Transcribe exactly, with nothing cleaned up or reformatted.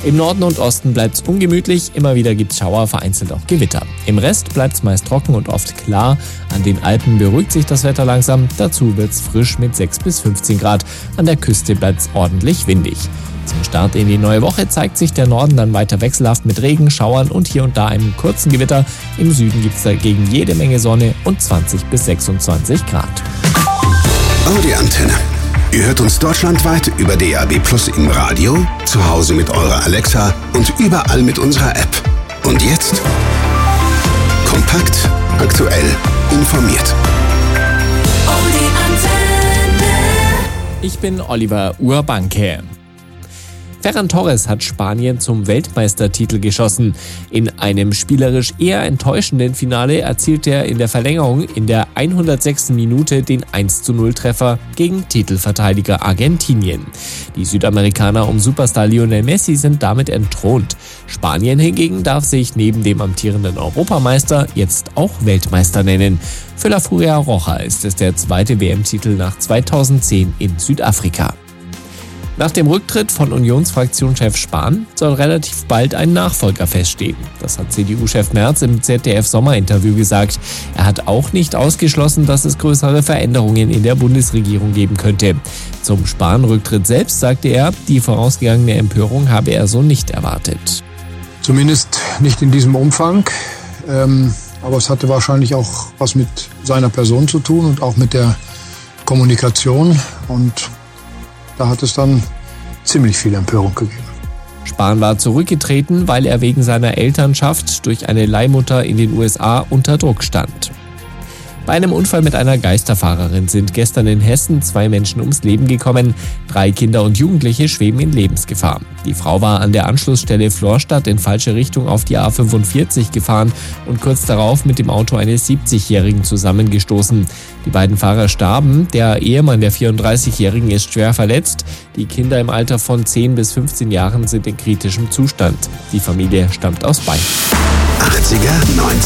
Im Norden und Osten bleibt es ungemütlich, immer wieder gibt es Schauer, vereinzelt auch Gewitter. Im Rest bleibt es meist trocken und oft klar. An den Alpen beruhigt sich das Wetter langsam, dazu wird es frisch mit sechs bis fünfzehn Grad. An der Küste bleibt es ordentlich windig. Zum Start in die neue Woche zeigt sich der Norden dann weiter wechselhaft mit Regen, Schauern und hier und da einem kurzen Gewitter. Im Süden gibt es dagegen jede Menge Sonne und zwanzig bis sechsundzwanzig Grad. Audi Antenne. Ihr hört uns deutschlandweit über D A B Plus im Radio, zu Hause mit eurer Alexa und überall mit unserer App. Und jetzt kompakt, aktuell, informiert. Audi Antenne. Ich bin Oliver Urbanke. Ferran Torres hat Spanien zum Weltmeistertitel geschossen. In einem spielerisch eher enttäuschenden Finale erzielte er in der Verlängerung in der hundertsechsten Minute den eins zu null Treffer gegen Titelverteidiger Argentinien. Die Südamerikaner um Superstar Lionel Messi sind damit entthront. Spanien hingegen darf sich neben dem amtierenden Europameister jetzt auch Weltmeister nennen. Für La Furia Roja ist es der zweite W M-Titel nach zweitausendzehn in Südafrika. Nach dem Rücktritt von Unionsfraktionschef Spahn soll relativ bald ein Nachfolger feststehen. Das hat C D U-Chef Merz im Z D F-Sommerinterview gesagt. Er hat auch nicht ausgeschlossen, dass es größere Veränderungen in der Bundesregierung geben könnte. Zum Spahn-Rücktritt selbst sagte er, die vorausgegangene Empörung habe er so nicht erwartet. Zumindest nicht in diesem Umfang. Ähm, aber es hatte wahrscheinlich auch was mit seiner Person zu tun und auch mit der Kommunikation. Und da hat es dann ziemlich viel Empörung gegeben. Spahn war zurückgetreten, weil er wegen seiner Elternschaft durch eine Leihmutter in den U S A unter Druck stand. Bei einem Unfall mit einer Geisterfahrerin sind gestern in Hessen zwei Menschen ums Leben gekommen. Drei Kinder und Jugendliche schweben in Lebensgefahr. Die Frau war an der Anschlussstelle Florstadt in falsche Richtung auf die A fünfundvierzig gefahren und kurz darauf mit dem Auto eines siebzigjährigen zusammengestoßen. Die beiden Fahrer starben. Der Ehemann der vierunddreißigjährigen ist schwer verletzt. Die Kinder im Alter von zehn bis fünfzehn Jahren sind in kritischem Zustand. Die Familie stammt aus Bayern. achtziger, neunziger